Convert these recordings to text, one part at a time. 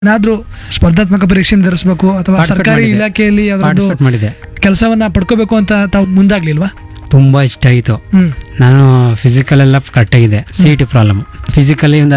ಏನಾದ್ರೂ ಸ್ಪರ್ಧಾತ್ಮಕ ಪರೀಕ್ಷೆ ಎದುರಿಸಬೇಕು ಅಥವಾ ಸರ್ಕಾರಿ ಇಲಾಖೆಯಲ್ಲಿ ಯಾವ್ದಾದ್ರು ಪಾರ್ಟಿಸಿಪೇಟ್ ಮಾಡಿದೆ. ಕೆಲಸವನ್ನ ಪಡ್ಕೋಬೇಕು ಅಂತ ತಾವು ಮುಂದಾಗ್ಲಿಲ್ವಾ? ತುಂಬ ಇಷ್ಟ ಆಯಿತು. ನಾನು ಫಿಸಿಕಲ್ ಎಲ್ಲ ಕರೆಕ್ಟಾಗಿದೆ. CET ಪ್ರಾಬ್ಲಮ್ ಫಿಸಿಕಲಿ ಒಂದು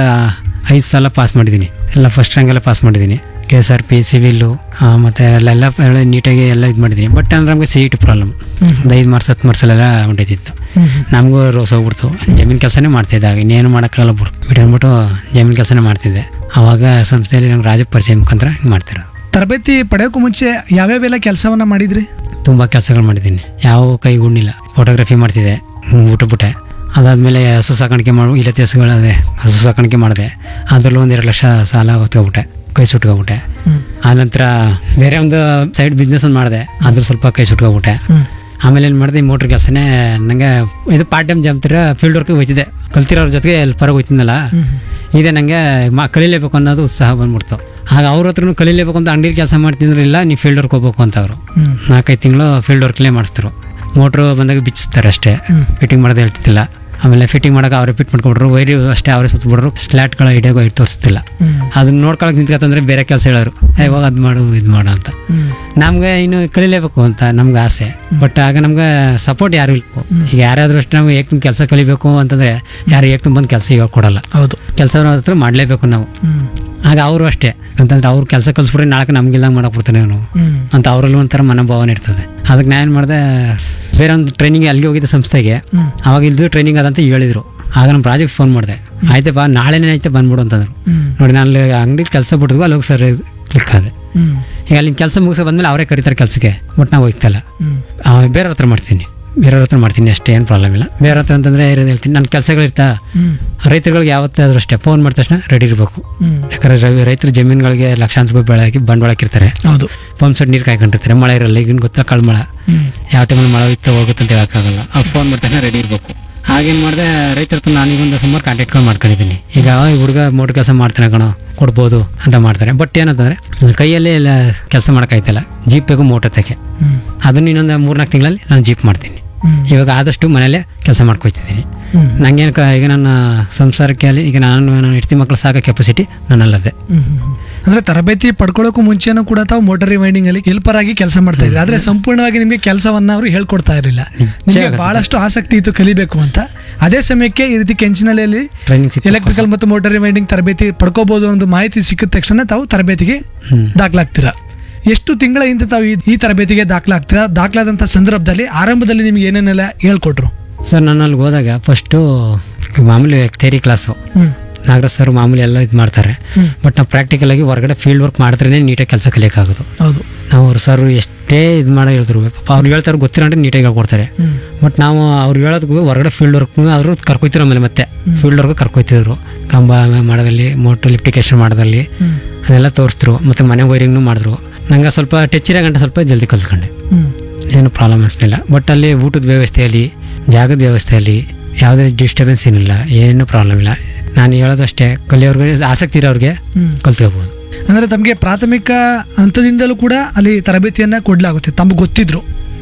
5 ಸಲ ಪಾಸ್ ಮಾಡಿದ್ದೀನಿ. ಎಲ್ಲ ಫಸ್ಟ್ ರ್ಯಾಂಕ್ ಎಲ್ಲ ಪಾಸ್ ಮಾಡಿದ್ದೀನಿ. KSRP ಸಿವಿಲ್ಲು ಮತ್ತು ಎಲ್ಲ ನೀಟಾಗಿ ಎಲ್ಲ ಇದು ಮಾಡಿದ್ದೀನಿ. ಬಟ್ ಅಂದ್ರೆ ನಮಗೆ CET ಪ್ರಾಬ್ಲಮ್ ಒಂದು 5 ಮಾರ್ಕ್ಸ್ 10 ಮಾರ್ಕ್ಸಲ್ಲೆಲ್ಲ ಹೊಂಟೈತಿತ್ತು. ನಮಗೂ ರೋಸ್ ಹೋಗ್ಬಿಡ್ತು. ಜಮೀನು ಕೆಲಸನೇ ಮಾಡ್ತಿದ್ದೆ. ಆಗ ಇನ್ನೇನು ಮಾಡೋಕ್ಕಾಗಲ್ಲ ಬಿಟ್ಕೊಂಡ್ಬಿಟ್ಟು ಜಮೀನು ಕೆಲಸನೇ ಮಾಡ್ತಿದ್ದೆ. ಆವಾಗ ಸಂಸ್ಥೆಯಲ್ಲಿ ನಂಗೆ ರಾಜ ಪರಿಚಯ ಮುಖಾಂತರ ಹಿಂಗೆ ಮಾಡ್ತಿರೋದು. ತರಬೇತಿ ಪಡೆಯೋಕ್ಕೂ ಮುಂಚೆ ಯಾವ್ಯಾವೆಲ್ಲ ಕೆಲಸವನ್ನ ಮಾಡಿದ್ರಿ? ತುಂಬ ಕೆಲಸಗಳು ಮಾಡಿದ್ದೀನಿ. ಯಾವ ಕೈಗೂಡಿಲ್ಲ. ಫೋಟೋಗ್ರಫಿ ಮಾಡ್ತಿದ್ದೆ, ಬಿಟ್ಟೆ. ಅದಾದಮೇಲೆ ಹಸು ಸಾಕಾಣಿಕೆ ಇಲ್ಲ ಕೆಲಸಗಳದೆ ಹಸು ಸಾಕಾಣಿಕೆ ಮಾಡಿದೆ. ಅದರಲ್ಲೂ 1-2 ಲಕ್ಷ ಸಾಲ ಹೊತ್ಕೊಬಿಟ್ಟೆ, ಕೈ ಸುಟ್ಕೊಬಿಟ್ಟೆ. ಆನಂತರ ಬೇರೆ ಒಂದು ಸೈಡ್ ಬಿಸ್ನೆಸ್ ಒಂದು ಮಾಡಿದೆ, ಅದ್ರ ಸ್ವಲ್ಪ ಕೈ ಸುಟ್ಕೊಬಿಟ್ಟೆ. ಆಮೇಲೆ ಏನು ಮಾಡಿದೆ, ಮೋಟ್ರ್ ಕೆಲಸನೇ ನನಗೆ ಇದು ಪಾರ್ಟ್ ಟೈಮ್ ಜಾಬ್ ಥರ ಫೀಲ್ಡ್ ವರ್ಕಿಗೆ ಹೋಗ್ತಿದ್ದೆ. ಕಲ್ತಿರೋರ ಜೊತೆಗೆ ಎಲ್ಪರಾಗಿ ಹೋಗ್ತಿದ್ದಲ್ಲ, ಇದೆ ನನಗೆ ಕಲೀಲೇಬೇಕು ಅನ್ನೋದು ಉತ್ಸಾಹ ಬಂದ್ಬಿಡ್ತು. ಆಗ ಅವ್ರ ಹತ್ರನೂ ಕಲೀಲೇಬೇಕು ಅಂತ ಅಂಗಡಿಲಿ ಕೆಲಸ ಮಾಡ್ತಿದ್ರಿಲ್ಲ, ನೀವು ಫೀಲ್ಡ್ ವರ್ಕ್ ಹೋಗ್ಬೇಕು ಅಂತ ಅವರು 4-5 ತಿಂಗಳು ಫೀಲ್ಡ್ ವರ್ಕ್ಲೇ ಮಾಡಿಸ್ತಾರೆ. ಮೋಟ್ರು ಬಂದಾಗ ಬಿಚ್ಚಿಸ್ತಾರೆ ಅಷ್ಟೇ, ಫಿಟ್ಟಿಂಗ್ ಮಾಡೋದು ಹೇಳ್ತಿದ್ದಿಲ್ಲ. ಆಮೇಲೆ ಫಿಟ್ಟಿಂಗ್ ಮಾಡೋಕೆ ಅವರೇ ಫಿಟ್ ಮಾಡ್ಕೊಬಿಟ್ರು, ವೈರಿ ಅಷ್ಟೇ ಅವರೇ ಸುತ್ತಬಿಟ್ರು, ಸ್ಲ್ಯಾಟ್ಗಳ ಹಿಡಿಯೋಕೆ ಇಟ್ಟು ತೋರಿಸ್ತಿಲ್ಲ. ಅದನ್ನ ನೋಡ್ಕೊಳಕ್ಕೆ ನಿಂತ್ಕೊತಂದ್ರೆ ಬೇರೆ ಕೆಲಸ ಹೇಳೋರು, ಇವಾಗ ಅದು ಮಾಡು ಇದು ಮಾಡು ಅಂತ. ನಮ್ಗೆ ಇನ್ನು ಕಲಿಲೇಬೇಕು ಅಂತ ನಮ್ಗೆ ಆಸೆ. ಬಟ್ ಆಗ ನಮ್ಗೆ ಸಪೋರ್ಟ್ ಯಾರು ಇಲ್ಲ. ಈಗ ಯಾರಾದ್ರೂ ಅಷ್ಟೇ ನಮ್ಗೆ ಏಕ್ ತುಂಬ ಕೆಲಸ ಕಲಿಬೇಕು ಅಂತಂದ್ರೆ ಯಾರು ಏಕ್ ತುಂಬ ಬಂದು ಕೆಲಸ ಹೇಳ್ಕೊಡಲ್ಲ. ಹೌದು, ಕೆಲಸ ಹತ್ರ ಮಾಡಲೇಬೇಕು ನಾವು. ಆಗ ಅವರು ಅಷ್ಟೇ ಅಂತಂದ್ರೆ ಅವ್ರು ಕೆಲಸ ಕಲಿಸ್ಬಿಟ್ರೆ ನಾಳೆ ನಮ್ಗಿಲ್ದಂಗೆ ಮಾಡಕ್ ಬಿಡ್ತಾನೆ ಅವನು ಅಂತ ಅವರಲ್ಲೂ ಒಂಥರ ಮನೋಭಾವನೆ ಇರ್ತದೆ. ಅದಕ್ಕೆ ನಾನು ಏನು ಮಾಡಿದೆ, ಬೇರೆ ಒಂದು ಟ್ರೈನಿಂಗ್ ಅಲ್ಲಿಗೆ ಹೋಗಿದ್ದೆ ಸಂಸ್ಥೆಗೆ. ಅವಾಗ ಇಲ್ದು ಟ್ರೈನಿಂಗ್ ಅದಂತ ಹೇಳಿದ್ರು. ಆಗ ನಮ್ಮ ಪ್ರಾಜೆಕ್ಟ್ ಫೋನ್ ಮಾಡಿದೆ, ಆಯ್ತಪ್ಪ ನಾಳೆನೇ ಐತೆ ಬಂದ್ಬಿಡು ಅಂತಂದ್ರು. ನೋಡಿ ನಾನು ಅಂಗಡಿ ಕೆಲಸ ಬಿಟ್ಟಿದ್ವು, ಅಲ್ಲಿ ಹೋಗಿ ಸರ್ ಕ್ಲಿಕ್ ಆದೆ. ಈಗ ಅಲ್ಲಿ ಕೆಲಸ ಮುಗಿಸ ಬಂದ್ಮೇಲೆ ಅವರೇ ಕರೀತಾರೆ ಕೆಲಸಕ್ಕೆ. ಬಟ್ ನಾವು ಹೋಗ್ತಲ್ಲ, ಬೇರೆಯವ್ರ ಹತ್ರ ಮಾಡ್ತೀನಿ ಅಷ್ಟೇ, ಏನು ಪ್ರಾಬ್ಲಮ್ ಇಲ್ಲ. ಬೇರೆ ಹತ್ರ ಅಂತಂದ್ರೆ ಹೇಳ್ತೀನಿ, ನನ್ನ ಕೆಲಸಗಳಿರ್ತಾ ರೈತರುಗಳಿಗೆ ಯಾವತ್ತಾದ್ರೂ ಅಷ್ಟೇ ಫೋನ್ ಮಾಡಿದ ತಕ್ಷಣ ರೆಡಿ ಇರಬೇಕು. ಯಾಕಂದ್ರೆ ರೈತರ ಜಮೀನುಗಳಿಗೆ ಲಕ್ಷಾಂತರ ರೂಪಾಯಿ ಬೆಳಕಿ ಬಂಡವಾಳ ಹಾಕಿರ್ತಾರೆ. ಹೌದು, ಪಂಪ್ ಸೆಟ್ ನೀರು ಕಾಯ್ಕೊಂಡಿರ್ತಾರೆ, ಮಳೆ ಇರಲ್ಲ. ಈಗಿನ ಗೊತ್ತಾ ಕಳ್ಮಳ ಯಾವ ಟೈಮಲ್ಲಿ ಮಳೆ ಹೋಗುತ್ತೆ ಅಂತ ಹೇಳೋಕ್ಕಾಗಲ್ಲ. ಅವ್ರು ಫೋನ್ ಮಾಡಿದ ತಕ್ಷಣ ರೆಡಿ ಇರಬೇಕು. ಹಾಗೇನು ಮಾಡಿದೆ, ರೈತರ ಹತ್ರ ನಾನೀಗೊಂದು ಸುಮಾರು ಕಾಂಟ್ಯಾಕ್ಟ್ಗಳು ಮಾಡ್ಕೊಂಡಿದ್ದೀನಿ. ಈಗ ಈ ಹುಡುಗ ಮೋಟ್ರ್ ಕೆಲಸ ಮಾಡ್ತಾನೆ ಕಣೋ, ಕೊಡ್ಬೋದು ಅಂತ ಮಾಡ್ತಾರೆ. ಬಟ್ ಏನಂತಂದರೆ ಕೈಯಲ್ಲೇ ಎಲ್ಲ ಕೆಲಸ ಮಾಡೋಕ್ಕಾಯ್ತಲ್ಲ, ಜೀಪ್ ಬೇಕು ಮೋಟ್ರ್ ತಕ್ಕೆ. ಅದನ್ನು ಇನ್ನೊಂದು 3-4 ತಿಂಗಳಲ್ಲಿ ನಾನು ಜೀಪ್ ಮಾಡ್ತೀನಿ. ಇವಾಗ ಆದಷ್ಟು ಮನೆಯಲ್ಲೇ ಕೆಲಸ ಮಾಡ್ಕೊಳ್ತಿದ್ದೀನಿ. ನನಗೇನು ಈಗ ನನ್ನ ಸಂಸಾರಕ್ಕೆ ಅಲ್ಲಿ ಈಗ ನಾನು ಹೆಂಡತಿ ಮಕ್ಕಳು ಸಾಕೋ ಕೆಪಾಸಿಟಿ ನನ್ನಲ್ಲದೆ. ಅಂದ್ರೆ ತರಬೇತಿ ಪಡ್ಕೊಳ್ಳೋಕ್ಕೂ ಮುಂಚೆನೂ ಕೂಡ ತಾವು ಮೋಟರ್ ರಿವೈಂಡಿಂಗ್ ಅಲ್ಲಿ ಹೆಲ್ಪರ್ ಆಗಿ ಕೆಲಸ ಮಾಡ್ತಾ ಇದ್ರಿ. ಆದ್ರೆ ಸಂಪೂರ್ಣವಾಗಿ ನಿಮಗೆ ಕೆಲಸವನ್ನ ಅವರು ಹೇಳ್ಕೊಡ್ತಾ ಇರಲಿಲ್ಲ. ನಿಮಗೆ ಬಹಳಷ್ಟು ಆಸಕ್ತಿ ಇತ್ತು ಕಲಿಬೇಕು ಅಂತ. ಅದೇ ಸಮಯಕ್ಕೆ ಈ ರೀತಿ ಕೆಂಚನಹಳ್ಳಿಯಲ್ಲಿ ಎಲೆಕ್ಟ್ರಿಕಲ್ ಮತ್ತು ಮೋಟರ್ ರಿವೈಂಡಿಂಗ್ ತರಬೇತಿ ಪಡ್ಕೋಬಹುದು ಅನ್ನೋ ಮಾಹಿತಿ ಸಿಕ್ಕಿದ ತಕ್ಷಣ ತಾವು ತರಬೇತಿಗೆ ದಾಖಲಾಗ್ತೀರಾ. ಎಷ್ಟು ತಿಂಗಳ ಹಿಂದೆ ತಾವು ಈ ತರಬೇತಿಗೆ ದಾಖಲಾಗ್ತೀರಾ? ದಾಖಲಾದಂಥ ಸಂದರ್ಭದಲ್ಲಿ ಆರಂಭದಲ್ಲಿ ನಿಮ್ಗೆ ಏನೇನೆಲ್ಲ ಹೇಳ್ಕೊಟ್ರು? ಸರ್, ನಾನು ಅಲ್ಲಿಗೆ ಹೋದಾಗ ಫಸ್ಟು ಮಾಮೂಲಿ ಥಿಯರಿ ಕ್ಲಾಸು, ನಾಗರಾಜ್ ಸರ್ ಮಾಮೂಲಿ ಎಲ್ಲ ಇದು ಮಾಡ್ತಾರೆ. ಬಟ್ ನಾವು ಪ್ರಾಕ್ಟಿಕಲ್ ಆಗಿ ಹೊರಗಡೆ ಫೀಲ್ಡ್ ವರ್ಕ್ ಮಾಡಿದ್ರೇ ನೀಟಾಗಿ ಕೆಲಸ ಕಲಿಯೋಕ್ಕಾಗೋದು. ಹೌದು, ನಾವು ಅವ್ರು ಸರ್ ಎಷ್ಟೇ ಇದು ಮಾಡೋ ಹೇಳ್ತಾರೆ, ಅವ್ರು ಹೇಳ್ತಾರೆ ಗೊತ್ತಿರೋ ನೀಟಾಗಿ ಹೇಳ್ಕೊಡ್ತಾರೆ. ಬಟ್ ನಾವು ಅವ್ರು ಹೇಳೋದಕ್ಕೂ ಹೊರಗಡೆ ಫೀಲ್ಡ್ ವರ್ಕ್ ಅವರು ಕರ್ಕೊಯ್ತಿರೋ ಆಮೇಲೆ ಮತ್ತೆ ಫೀಲ್ಡ್ ವರ್ಕ್ ಕರ್ಕೊಯ್ತಿದ್ರು. ಕಂಬ ಮಾಡೋದಲ್ಲಿ, ಮೋಟ್ರ್ ಲಿಫ್ಟಿಕೇಶನ್ ಮಾಡೋದಲ್ಲಿ ಅದೆಲ್ಲ ತೋರಿಸಿದ್ರು. ಮತ್ತು ಮನೆ ವೈರಿಂಗ್ನು ಮಾಡಿದ್ರು. ನಂಗೆ ಸ್ವಲ್ಪ ಟಚ್ ಇರೋ ಗಂಟೆ ಸ್ವಲ್ಪ ಜಲ್ದಿ ಕಲ್ತ್ಕೊಂಡೆ, ಏನು ಪ್ರಾಬ್ಲಮ್ ಅನಿಸ್ತಿಲ್ಲ. ಬಟ್ ಅಲ್ಲಿ ಊಟದ ವ್ಯವಸ್ಥೆಯಲ್ಲಿ, ಜಾಗದ ವ್ಯವಸ್ಥೆಯಲ್ಲಿ ಯಾವುದೇ ಡಿಸ್ಟರ್ಬೆನ್ಸ್ ಏನಿಲ್ಲ, ಏನು ಪ್ರಾಬ್ಲಮ್ ಇಲ್ಲ. ನಾನು ಹೇಳೋದಷ್ಟೇ, ಕಲಿಯೋರ್ಗೆ ಆಸಕ್ತಿ ಇರೋರಿಗೆ ಕಲ್ತ್ಕೋಬೋದು. ಅಂದರೆ ತಮಗೆ ಪ್ರಾಥಮಿಕ ಹಂತದಿಂದಲೂ ಕೂಡ ಅಲ್ಲಿ ತರಬೇತಿಯನ್ನು ಕೊಡಲಾಗುತ್ತೆ, ತಮಗೆ ಗೊತ್ತಿದ್ರು?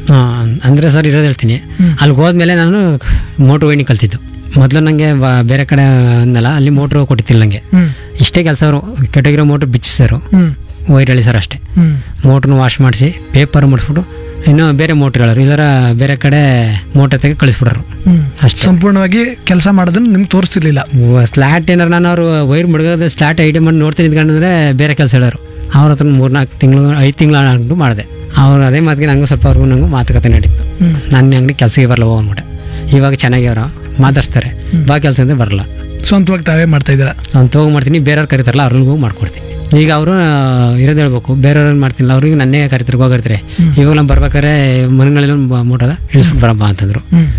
ಅಂದರೆ ಸರ್ ಇರೋದು ಹೇಳ್ತೀನಿ, ಅಲ್ಲಿಗೆ ಹೋದ್ಮೇಲೆ ನಾನು ಮೋಟ್ರ್ ವೈಂಡಿಂಗ್ ಕಲ್ತಿದ್ದು. ಮೊದಲು ನನಗೆ ಬೇರೆ ಕಡೆ ಅಂದಲ್ಲ, ಅಲ್ಲಿ ಮೋಟ್ರು ಕೊಟ್ಟಿತ್ತಿಲ್ಲ ನನಗೆ. ಇಷ್ಟೇ ಕೆಲಸ ಅವರು ಕೆಟ್ಟಗಿರೋ ಮೋಟ್ರ್ ಬಿಚ್ಚಿಸರು, ವೈರ್ ಹೇಳಿ ಸರ್ ಅಷ್ಟೇ. ಮೋಟ್ರನ್ನ ವಾಶ್ ಮಾಡಿಸಿ ಪೇಪರ್ ಮಾಡಿಸ್ಬಿಟ್ಟು ಇನ್ನೂ ಬೇರೆ ಮೋಟ್ರ್ ಹೇಳೋರು, ಇದರ ಬೇರೆ ಕಡೆ ಮೋಟ್ರ್ ತೆಗೆ ಕಳಿಸ್ಬಿಡೋರು ಅಷ್ಟು. ಸಂಪೂರ್ಣವಾಗಿ ಕೆಲಸ ಮಾಡೋದನ್ನ ನಿಮ್ಗೆ ತೋರಿಸ್ತಿರ್ಲಿಲ್ಲ. ಸ್ಲಾಟ್ ಏನಾರು ನಾನು ಅವ್ರು ವೈರ್ ಮುಡ್ಗೋದು ಸ್ಲಾಟ್ ಐಡಿಯಾ ಮಾಡಿ ನೋಡ್ತೀನಿ ನಿಂತ್ಕೊಂಡ್ರೆ ಬೇರೆ ಕೆಲಸ ಹೇಳೋರು. ಅವ್ರ ಹತ್ರ 3-4 ತಿಂಗಳು 5 ತಿಂಗಳು ಮಾಡಿದೆ. ಅವ್ರು ಅದೇ ಮಾತಿಗೆ ನಂಗೂ ಸ್ವಲ್ಪ ಅವ್ರಿಗೂ ನಂಗೂ ಮಾತುಕತೆ ನಡೀತು. ನನ್ನ ಅಂಗಡಿ ಕೆಲಸಕ್ಕೆ ಬರಲ್ಲ ಹೋಗ್ಬಿಟ್ಟೆ. ಇವಾಗ ಚೆನ್ನಾಗಿ ಅವರು ಮಾತಾಡ್ಸ್ತಾರೆ, ಬಾ ಕೆಲಸ ಅಂದರೆ ಬರಲ್ಲ. ಸ್ವಂತವಾಗಿ ತಾವೇ ಮಾಡ್ತಾ ಇದ್ದೀರಾ? ಸ್ವಂತವಾಗಿ ಮಾಡ್ತೀನಿ, ಬೇರೆಯವ್ರು ಕರೀತಾರಲ್ಲ ಅವ್ರಿಗೂ ಮಾಡ್ಕೊಡ್ತೀನಿ. ಈಗ ಅವರು ಇರೋದು ಹೇಳ್ಬೇಕು, ಬೇರೆಯವ್ರನ್ನ ಮಾಡ್ತಿಲ್ಲ, ಅವ್ರಿಗೆ ನನ್ನೇ ಕರಿತಾರೆ, ಹೋಗಿರ್ತಾರೆ. ಇವಾಗ ನಾವು ಬರ್ಬೇಕಾದ್ರೆ ಮನೆಗಳಲ್ಲಿ ಮೋಟದ ಇಳಿಸ್ಬಿಟ್ಟು ಬರಮ್ಮ ಅಂತಂದ್ರು.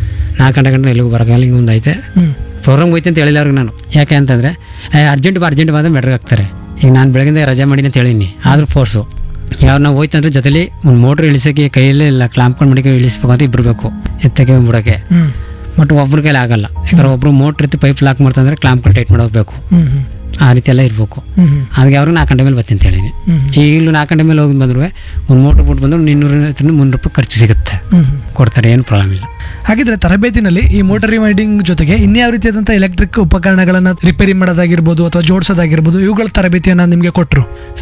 4 ಗಂಟೆ ಎಲ್ಲಿಗೂ ಬರೋಲ್ಲ, ಹಿಂಗೆ ಒಂದು ಐತೆ ಪ್ರೋಗ್ರಾಮ್ ಹೋಯ್ತು ಅಂತ ಹೇಳಿಲ್ಲ ಅವ್ರಿಗೆ ನಾನು. ಯಾಕೆ ಅಂತಂದರೆ ಅರ್ಜೆಂಟ್ ಬಂದರೆ ಮೆಟ್ರಿಗೆ ಹಾಕ್ತಾರೆ. ಈಗ ನಾನು ಬೆಳಗಿಂದ ರಜೆ ಮಾಡೀನಿ ಅಂತ ಹೇಳಿನಿ, ಆದರೂ ಫೋರ್ಸು. ಯಾವ ನಾವು ಹೋಯ್ತು ಅಂದರೆ ಜೊತೆಲಿ ಒಂದು ಮೋಟ್ರ್ ಇಳಿಸೋಕ್ಕೆ ಕೈಯಲ್ಲಿ ಇಲ್ಲ, ಕ್ಲಾಂಪ್ಕೊಂಡು ಮಡಿಕೆ ಇಳಿಸ್ಬೇಕಂದ್ರೆ ಇಬ್ಬರು ಬೇಕು ಎತ್ತಕ್ಕೆ ಬಿಡೋಕ್ಕೆ. ಬಟ್ ಒಬ್ರ ಕೈಲಿ ಆಗಲ್ಲ, ಯಾಕಂದ್ರೆ ಒಬ್ರು ಮೋಟ್ರ್ ಎತ್ತಿ ಪೈಪ್ ಲಾಕ್ ಮಾಡ್ತಂದ್ರೆ ಕ್ಲಾಂಪ್ಗಳು ಟೈಟ್ ಮಾಡೋಬೇಕು. ಆ ರೀತಿ ಎಲ್ಲ ಇರಬೇಕು. ಅದಕ್ಕೆ ಅವ್ರಿಗೆ 4 ಗಂಟೆ ಮೇಲೆ ಬರ್ತೀನಿ ಅಂತ ಹೇಳಿನಿ. ಈಗಲೂ 4 ಗಂಟೆ ಮೇಲೆ ಹೋಗಿ ಬಂದ್ರು ಒಂದು ಮೋಟ್ರ್ ಬಿಟ್ಟು ಬಂದ್ರು 200-300 ರೂಪಾಯಿ ಖರ್ಚು ಸಿಗುತ್ತೆ, ಕೊಡ್ತಾರೆ, ಏನು ಪ್ರಾಬ್ಲಮ್ ಇಲ್ಲ. ಹಾಗಿದ್ರೆ ತರಬೇತಿನಲ್ಲಿ ಈ ಮೋಟರ್ ರಿವೈಂಡಿಂಗ್ ಜೊತೆಗೆ ಇನ್ಯಾವ ರೀತಿಯಾದಂಥ ಎಲೆಕ್ಟ್ರಿಕ್ ಉಪಕರಣಗಳನ್ನ ರಿಪೇರಿ ಮಾಡೋದಾಗಿರ್ಬೋದು ಅಥವಾ ಜೋಡಿಸೋದಾಗಿರ್ಬೋದು ಇವುಗಳ ತರಬೇತಿಯನ್ನ ನಿಮಗೆ ಕೊಟ್ಟರು?